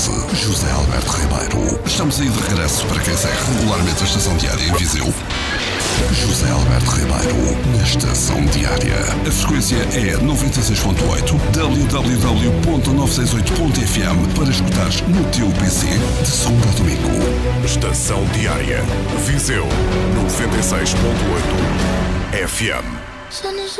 12, José Alberto Ribeiro. Estamos aí de regresso para quem segue regularmente a Estação Diária em Viseu. José Alberto Ribeiro, na Estação Diária. A frequência é 96.8, www.968.fm para escutares no teu PC de segunda a domingo. Estação Diária, Viseu 96.8 FM.